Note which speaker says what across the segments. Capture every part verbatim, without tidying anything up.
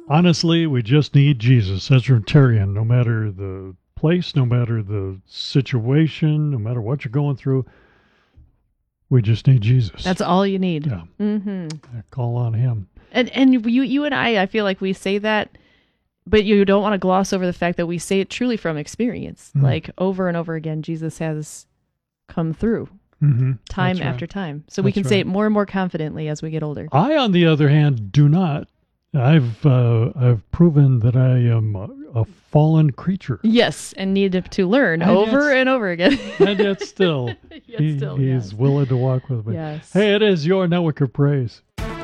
Speaker 1: Honestly, we just need Jesus. That's from Tarian. No matter the place, no matter the situation, no matter what you're going through, we just need Jesus.
Speaker 2: That's all you need.
Speaker 1: Yeah.
Speaker 2: Mm-hmm.
Speaker 1: Call on him.
Speaker 2: And and you you and I, I feel like we say that, but you don't want to gloss over the fact that we say it truly from experience. Mm. Like over and over again, Jesus has come through
Speaker 1: mm-hmm.
Speaker 2: time
Speaker 1: That's
Speaker 2: after
Speaker 1: right.
Speaker 2: time. So
Speaker 1: That's
Speaker 2: we can
Speaker 1: right.
Speaker 2: say it more and more confidently as we get older.
Speaker 1: I, on the other hand, do not. I've uh, I've proven that I am a, a fallen creature.
Speaker 2: Yes, and need to, to learn
Speaker 1: and
Speaker 2: over
Speaker 1: yet,
Speaker 2: and over again.
Speaker 1: and yet still,
Speaker 2: yet
Speaker 1: he,
Speaker 2: still
Speaker 1: he's
Speaker 2: yes.
Speaker 1: willing to walk with me.
Speaker 2: Yes.
Speaker 1: Hey, it is your network of praise.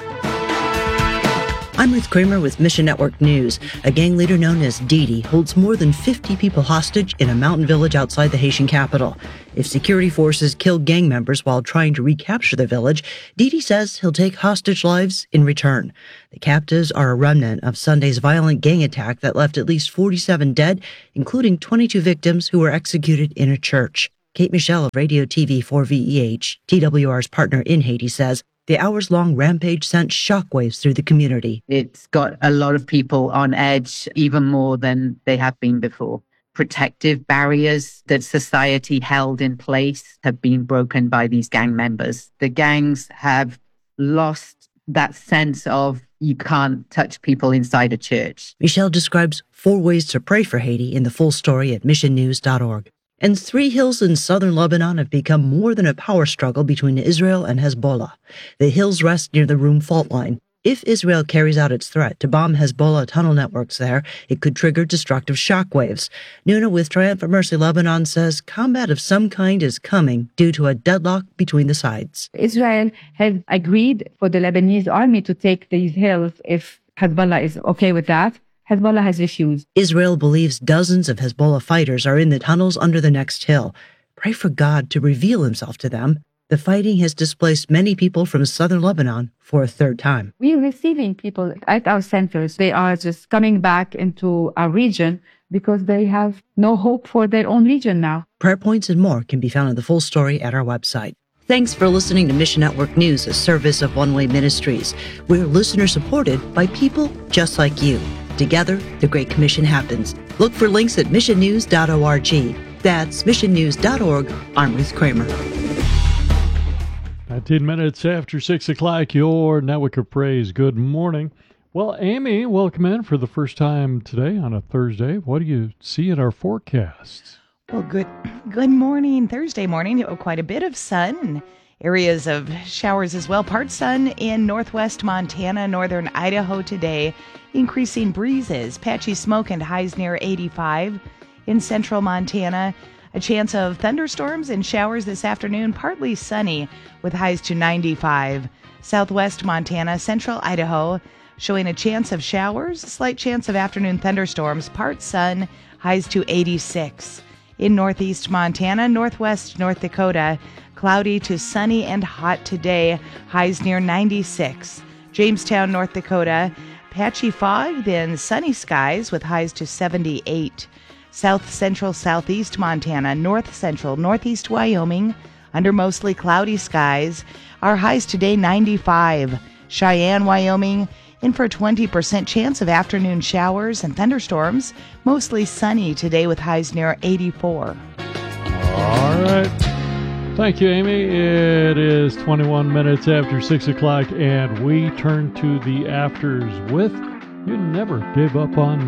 Speaker 3: I'm Ruth Kramer with Mission Network News. A gang leader known as Didi holds more than fifty people hostage in a mountain village outside the Haitian capital. If security forces kill gang members while trying to recapture the village, Didi says he'll take hostage lives in return. The captives are a remnant of Sunday's violent gang attack that left at least forty-seven dead, including twenty-two victims who were executed in a church. Kate Michelle of Radio T V four V E H, T W R's partner in Haiti, says the hours-long rampage sent shockwaves through the community.
Speaker 4: It's got a lot of people on edge, even more than they have been before. Protective barriers that society held in place have been broken by these gang members. The gangs have lost that sense of you can't touch people inside a church.
Speaker 3: Michelle describes four ways to pray for Haiti in the full story at mission news dot org. And three hills in southern Lebanon have become more than a power struggle between Israel and Hezbollah. The hills rest near the Rum fault line. If Israel carries out its threat to bomb Hezbollah tunnel networks there, it could trigger destructive shockwaves. Nuna with Triumphant Mercy Lebanon says combat of some kind is coming due to a deadlock between the sides.
Speaker 5: Israel has agreed for the Lebanese army to take these hills if Hezbollah is okay with that. Hezbollah has refused.
Speaker 3: Israel believes dozens of Hezbollah fighters are in the tunnels under the next hill. Pray for God to reveal himself to them. The fighting has displaced many people from southern Lebanon for a third time.
Speaker 5: We're receiving people at our centers. They are just coming back into our region because they have no hope for their own region now.
Speaker 3: Prayer points and more can be found in the full story at our website. Thanks for listening to Mission Network News, a service of One Way Ministries. We're listener-supported by people just like you. Together, the Great Commission happens. Look for links at mission news dot org. That's mission news dot org. I'm Ruth Kramer.
Speaker 1: nineteen minutes after six o'clock, your network of praise. Good morning. Well, Amy, welcome in for the first time today on a Thursday. What do you see in our forecasts?
Speaker 6: Well, good good morning. Thursday morning, quite a bit of sun. Areas of showers as well. Part sun in northwest Montana, northern Idaho today. Increasing breezes, patchy smoke and highs near eighty-five. In central Montana, a chance of thunderstorms and showers this afternoon, partly sunny with highs to ninety-five. Southwest Montana, central Idaho, showing a chance of showers, slight chance of afternoon thunderstorms, part sun, highs to eighty-six. In northeast Montana, northwest North Dakota, cloudy to sunny and hot today, highs near ninety-six. Jamestown, North Dakota, patchy fog, then sunny skies with highs to seventy-eight. South central southeast Montana, north central northeast Wyoming, under mostly cloudy skies. Our highs today ninety-five. Cheyenne, Wyoming, in for a twenty percent chance of afternoon showers and thunderstorms. Mostly sunny today with highs near eighty-four.
Speaker 1: All right. Thank you, Amy. It is twenty-one minutes after six o'clock, and we turn to the afters with You Never Gave Up on Me.